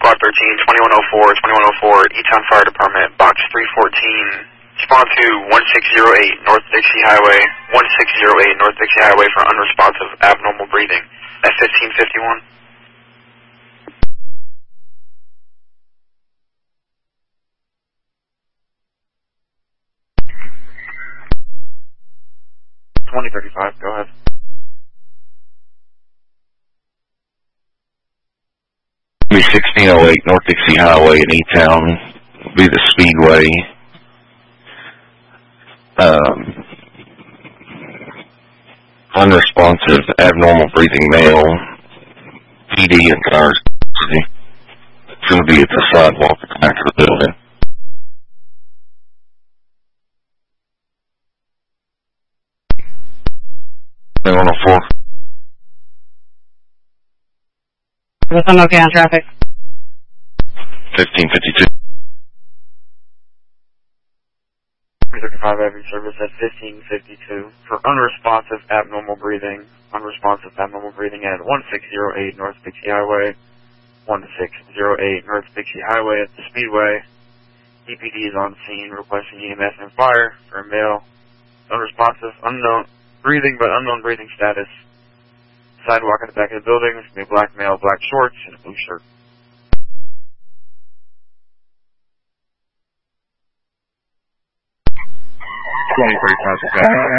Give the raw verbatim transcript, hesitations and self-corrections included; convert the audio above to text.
Block thirteen, twenty-one oh four, twenty-one oh four, E-Town Fire Department, Box three fourteen. Respond to one six zero eight North Dixie Highway, one six zero eight North Dixie Highway for unresponsive abnormal breathing. F fifteen fifty-one. twenty thirty-five, go ahead. Be sixteen oh eight North Dixie Highway in E-Town, be the Speedway. Um, unresponsive, abnormal breathing male, P D and cars. It's going to be at the sidewalk at the back of the building. one oh four. Was I'm okay on traffic? fifteen fifty-two. three thirty-five every service at fifteen fifty-two for unresponsive abnormal breathing. Unresponsive abnormal breathing at one six zero eight North Dixie Highway, one six zero eight North Dixie Highway at the Speedway. E P D is on scene requesting E M S and fire for a male. Unresponsive, unknown breathing but unknown breathing status. Sidewalk at the back of the building. There's going to be a black male, black shorts, and a blue shirt. twenty thirty-five.